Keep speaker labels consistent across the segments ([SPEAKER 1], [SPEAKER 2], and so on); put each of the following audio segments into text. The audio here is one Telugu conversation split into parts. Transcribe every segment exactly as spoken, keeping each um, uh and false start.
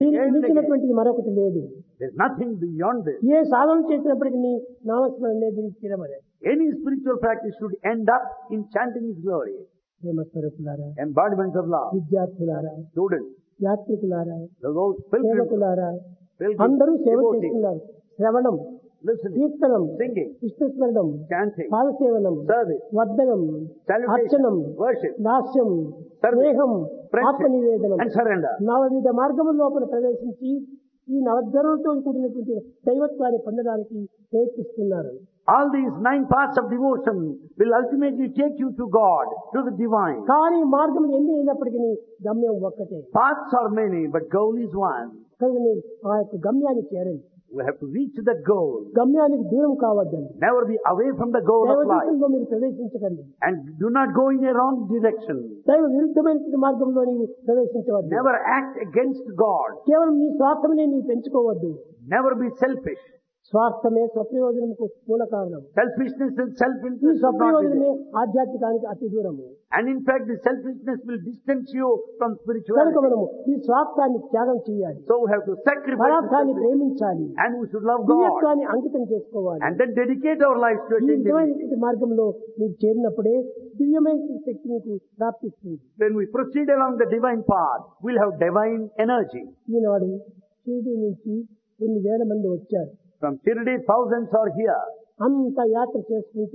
[SPEAKER 1] మించినటువంటిది మరొకటి లేదు.
[SPEAKER 2] There's nothing beyond this.
[SPEAKER 1] ఏ సాధన చేసినప్పటికీ నామస్మరణ అనేది స్థిరమదే.
[SPEAKER 2] Any spiritual practice should end up in chanting His glory.
[SPEAKER 1] ప్రేమస్వరూపులారా,
[SPEAKER 2] Embodiments of love.
[SPEAKER 1] విద్యార్థులారా,
[SPEAKER 2] Students,
[SPEAKER 1] యాత్రికులారా,
[SPEAKER 2] those pilgrims,
[SPEAKER 1] సేవకులారా,
[SPEAKER 2] pilgrims,
[SPEAKER 1] అందరూ సేవ
[SPEAKER 2] devotees,
[SPEAKER 1] చేస్తున్నారు. శ్రవణం,
[SPEAKER 2] listening,
[SPEAKER 1] కీర్తనం,
[SPEAKER 2] singing,
[SPEAKER 1] విష్ణుస్మరణం,
[SPEAKER 2] chanting,
[SPEAKER 1] పాదసేవనం,
[SPEAKER 2] service,
[SPEAKER 1] వర్ధనం,
[SPEAKER 2] salutation,
[SPEAKER 1] అర్చనం,
[SPEAKER 2] worship,
[SPEAKER 1] దాస్యం,
[SPEAKER 2] service,
[SPEAKER 1] స్నేహం,
[SPEAKER 2] friendship,
[SPEAKER 1] ఆత్మనివేదనం
[SPEAKER 2] and surrender.
[SPEAKER 1] నవవిధ మార్గముల లోపల ప్రవేశించి ఈ నవద్వరులతో కూడినటువంటి దైవత్వాన్ని పొందడానికి ప్రయత్నిస్తున్నారు.
[SPEAKER 2] All these nine paths of devotion will ultimately take you to God, to the divine.
[SPEAKER 1] కానీ మార్గం ఎన్ని అయినప్పటికీ గమ్యం ఒక్కటే.
[SPEAKER 2] Paths are many, but goal is one.
[SPEAKER 1] కనుక ఆ యొక్క గమ్యాన్ని చేరండి.
[SPEAKER 2] We have to reach that goal.
[SPEAKER 1] గమ్యానికి దూరం కావద్దండి.
[SPEAKER 2] Never be away from the goal of life.
[SPEAKER 1] దైవదేశంలో మీరు ప్రవేశించకండి.
[SPEAKER 2] And do not go in a wrong direction.
[SPEAKER 1] దైవ విరుద్ధమైన మార్గంలో నీవు ప్రవేశించవద్దు.
[SPEAKER 2] Never act against God.
[SPEAKER 1] కేవలం నీ స్వార్థమనే నీవు పెంచుకోవద్దు.
[SPEAKER 2] Never be selfish.
[SPEAKER 1] స్వార్థమే స్వప్రయోజనకు మూల కారణం.
[SPEAKER 2] Selfishness and
[SPEAKER 1] ఈ
[SPEAKER 2] self-interest should not be
[SPEAKER 1] స్వప్రయోజనమే
[SPEAKER 2] there.
[SPEAKER 1] ఆధ్యాత్మికానికి అతి దూరము.
[SPEAKER 2] And in fact, the selfishness will distance you from
[SPEAKER 1] కనుక
[SPEAKER 2] spirituality.
[SPEAKER 1] మనము ఈ స్వార్థాన్ని త్యాగం చేయాలి.
[SPEAKER 2] So we have to sacrifice
[SPEAKER 1] పదార్థాన్ని
[SPEAKER 2] this
[SPEAKER 1] ప్రేమించాలి.
[SPEAKER 2] and we should love God.
[SPEAKER 1] దివ్యత్వాన్ని అంకితం చేసుకోవాలి.
[SPEAKER 2] And then dedicate our lives to
[SPEAKER 1] ఈ
[SPEAKER 2] attain divinity.
[SPEAKER 1] నిజమైనటువంటి మార్గంలో మీరు చేరినప్పుడే దివ్యమైన శక్తి మీకు ప్రాప్తిస్తుంది.
[SPEAKER 2] When we proceed along the divine path, we'll have divine energy.
[SPEAKER 1] ఈనాడు షిరిడీ నుంచి కొన్ని వేల మంది వచ్చారు.
[SPEAKER 2] From Shirdi, thousands are here.
[SPEAKER 1] అంత యాత్ర చేసుకుంటూ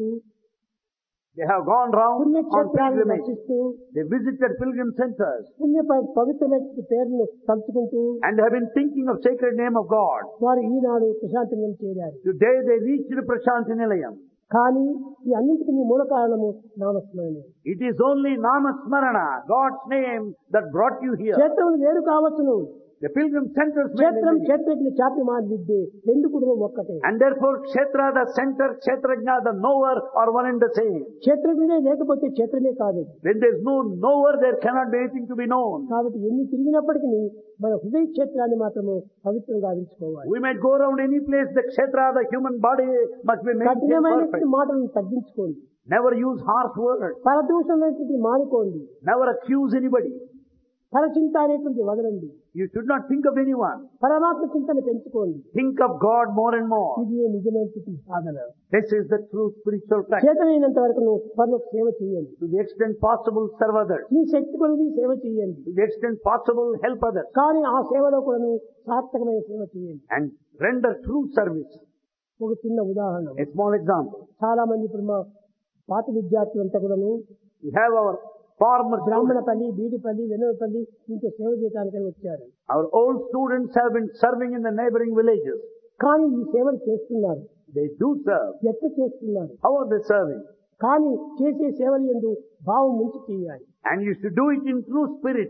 [SPEAKER 2] They have gone round on
[SPEAKER 1] పుణ్యక్షేత్రాలను
[SPEAKER 2] pilgrimage.
[SPEAKER 1] దర్శిస్తూ
[SPEAKER 2] They visited pilgrim centers
[SPEAKER 1] పుణ్య ప- పవిత్రమైన పేరును తలుచుకుంటూ
[SPEAKER 2] and have been thinking of sacred name of God.
[SPEAKER 1] వారు ఈనాడు ప్రశాంతంగా చేరారు.
[SPEAKER 2] Today they reached Prashanti Nilayam.
[SPEAKER 1] కానీ ఈ అన్నింటికి నీ మూల కారణము నామస్మరణే.
[SPEAKER 2] It is only Namasmarana, God's name, that brought you here.
[SPEAKER 1] క్షేత్రం వేరు కావచ్చును.
[SPEAKER 2] The pilgrim centers may be
[SPEAKER 1] క్షేత్రం
[SPEAKER 2] many.
[SPEAKER 1] క్షేత్రజ్ఞ చాపి మాదిద్దే రెండు కూడా ఒక్కటే.
[SPEAKER 2] And therefore Kshetra, the center, Kshetrajna, the knower are one and the same.
[SPEAKER 1] క్షేత్రజ్ఞే లేకపోతే క్షేత్రమే కాదు.
[SPEAKER 2] When there is no knower, there cannot be anything to be known.
[SPEAKER 1] కాబట్టి ఎన్ని తిరిగినప్పటికీ మన హృదయ క్షేత్రాన్ని మాత్రము పవిత్రంగా ఉంచుకోవాలి.
[SPEAKER 2] We might go around any place, the Kshetra, the human body must be maintained
[SPEAKER 1] కఠినమైనటువంటి
[SPEAKER 2] perfect.
[SPEAKER 1] మాటలను తగ్గించుకోండి.
[SPEAKER 2] Never use harsh words.
[SPEAKER 1] పరదూషణమైనటువంటి మానుకోండి.
[SPEAKER 2] Never accuse anybody.
[SPEAKER 1] పరచింత అనేటువంటి వదలండి.
[SPEAKER 2] You should not think of anyone.
[SPEAKER 1] పరమాత్మ చింతన పెంచుకోండి.
[SPEAKER 2] Think of God more and more.
[SPEAKER 1] ఇది నిజమైనటువంటి సాధన.
[SPEAKER 2] This is the true spiritual practice.
[SPEAKER 1] చేతనైనంత వరకు నువ్వు పనులకు సేవ చేయండి.
[SPEAKER 2] To the extent possible, serve others.
[SPEAKER 1] నీ శక్తి కొలది సేవ చేయండి.
[SPEAKER 2] To the extent possible, help others.
[SPEAKER 1] కానీ ఆ సేవలో కూడా నువ్వు సార్థకమైన సేవ చేయండి.
[SPEAKER 2] And render true service.
[SPEAKER 1] ఒక చిన్న ఉదాహరణ.
[SPEAKER 2] A small example.
[SPEAKER 1] చాలా మంది ఇప్పుడు మా పాత విద్యార్థులంతా కూడాను
[SPEAKER 2] We have our former students.
[SPEAKER 1] Brahmanapalli, బీడిపల్లి, వెనువపల్లి ఇంకో సేవ చేయడానికి వచ్చారు.
[SPEAKER 2] Our old students have been serving in the neighboring villages.
[SPEAKER 1] కానీ ఈ సేవలు చేస్తున్నారు.
[SPEAKER 2] They do serve.
[SPEAKER 1] ఎట్లా చేస్తున్నారు?
[SPEAKER 2] How are they serving?
[SPEAKER 1] కానీ చేసే సేవలు యందు భావం ముంచి చేయాలి.
[SPEAKER 2] And you should do it in true spirit.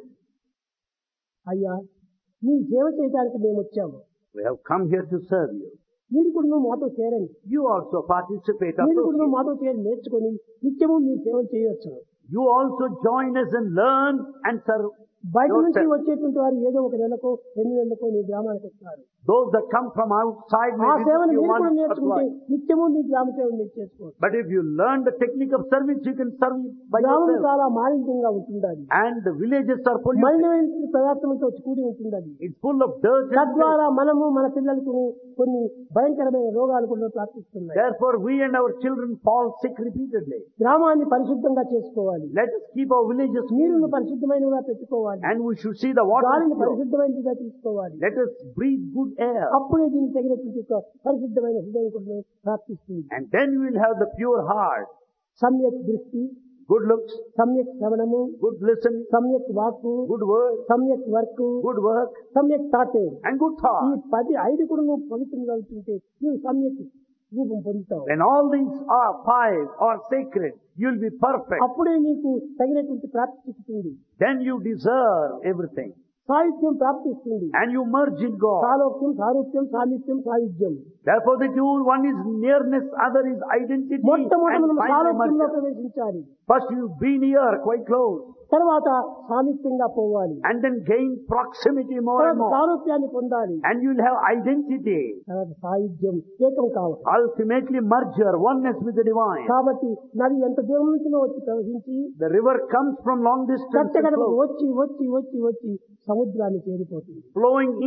[SPEAKER 1] అయ్యా, నీ సేవ చేయడానికి మేము వచ్చాము.
[SPEAKER 2] We have come here to serve you.
[SPEAKER 1] మీరు కూడా నువ్వు మాతో చేరండి.
[SPEAKER 2] You also participate.
[SPEAKER 1] మీరు కూడా నువ్వు
[SPEAKER 2] associate.
[SPEAKER 1] మాతో చేరి నేర్చుకొని నిత్యము మీ సేవలు చేయవచ్చు.
[SPEAKER 2] You also join us and learn and serve.
[SPEAKER 1] బయట నుంచి
[SPEAKER 2] yourself.
[SPEAKER 1] వచ్చేటువంటి వారు ఏదో ఒక నెలకో రెండు నెలలకో నీ గ్రామానికి వస్తారు.
[SPEAKER 2] Those that come from outside
[SPEAKER 1] ఆ
[SPEAKER 2] may
[SPEAKER 1] సేవను
[SPEAKER 2] visit you
[SPEAKER 1] మీరు కూడా
[SPEAKER 2] once or
[SPEAKER 1] నేర్చుకుంటే
[SPEAKER 2] twice.
[SPEAKER 1] నిత్యము నీ గ్రామ సేవలు మీరు చేసుకోవచ్చు.
[SPEAKER 2] But if you learn the technique of service, you can serve by
[SPEAKER 1] గ్రామం
[SPEAKER 2] yourself.
[SPEAKER 1] చాలా మాలిన్యంగా ఉంటుండాలి.
[SPEAKER 2] And the villages are polluted.
[SPEAKER 1] మలినమైన పదార్థంతో కూడి ఉంటుండాలి.
[SPEAKER 2] It's full of dirt and filth.
[SPEAKER 1] తద్వారా మనము మన పిల్లలకు కొన్ని భయంకరమైన రోగాలు కూడా ప్రాప్తిస్తున్నాయి.
[SPEAKER 2] Therefore, we and our children fall sick repeatedly.
[SPEAKER 1] గ్రామాన్ని పరిశుద్ధంగా చేసుకోవాలి.
[SPEAKER 2] Let us keep our villages
[SPEAKER 1] నీరును
[SPEAKER 2] clean.
[SPEAKER 1] పరిశుద్ధమైనగా పెట్టుకోవాలి.
[SPEAKER 2] And we should see the water
[SPEAKER 1] గాలిని
[SPEAKER 2] flow.
[SPEAKER 1] పరిశుద్ధమైనదిగా తీసుకోవాలి.
[SPEAKER 2] Let us breathe good air.
[SPEAKER 1] అప్పుడే దీనికి తగినటువంటి ఒక పరిశుద్ధమైన హృదయం కూడా ప్రాప్తిస్తుంది.
[SPEAKER 2] And then we will have the pure heart,
[SPEAKER 1] సమ్యక్ దృష్టి,
[SPEAKER 2] good looks,
[SPEAKER 1] సమ్యక్ శ్రవణము,
[SPEAKER 2] good listening,
[SPEAKER 1] సమ్యక్ వాక్కు,
[SPEAKER 2] good word,
[SPEAKER 1] సమ్యక్ వర్క్,
[SPEAKER 2] good work,
[SPEAKER 1] సమ్యక్ తాటే.
[SPEAKER 2] and good
[SPEAKER 1] ఈ
[SPEAKER 2] thought.
[SPEAKER 1] పది ఐదు కూడా నువ్వు పవిత్రంగా ఉంటుంటే నువ్వు సమ్యక్ రూపం పొందుతావు.
[SPEAKER 2] When all these are five are sacred, you will be perfect.
[SPEAKER 1] అప్పుడే నీకు తగినటువంటి ప్రాప్తి చిక్కుతుంది.
[SPEAKER 2] Then you deserve everything.
[SPEAKER 1] సాయుధ్యం ప్రాప్తిస్తుంది.
[SPEAKER 2] And you merge in God.
[SPEAKER 1] సాలోక్యం, సారూప్యం, సామీప్యం, సాయుధ్యం.
[SPEAKER 2] Therefore the two, one is nearness, other is identity.
[SPEAKER 1] మొట్టమొదటి
[SPEAKER 2] And
[SPEAKER 1] మనం
[SPEAKER 2] finally
[SPEAKER 1] సాలోక్యంలో
[SPEAKER 2] merger.
[SPEAKER 1] ప్రవేశించాలి.
[SPEAKER 2] First you be near, quite close.
[SPEAKER 1] తర్వాత సామీప్యంగా పోవాలి.
[SPEAKER 2] And then gain proximity more and
[SPEAKER 1] తర్వాత
[SPEAKER 2] more.
[SPEAKER 1] సారూప్యాన్ని పొందాలి.
[SPEAKER 2] And you will have identity.
[SPEAKER 1] తర్వాత సాయుధ్యం ఏకం కావాలి.
[SPEAKER 2] Ultimately merger, oneness with the divine.
[SPEAKER 1] కాబట్టి నది ఎంత దూరం నుంచి వచ్చి ప్రవహించి
[SPEAKER 2] The river comes from long distance and
[SPEAKER 1] కట్టగడపకు
[SPEAKER 2] flows,
[SPEAKER 1] వచ్చి వచ్చి వచ్చి వచ్చి సముద్రాన్ని చేరిపోతుంది.
[SPEAKER 2] flowing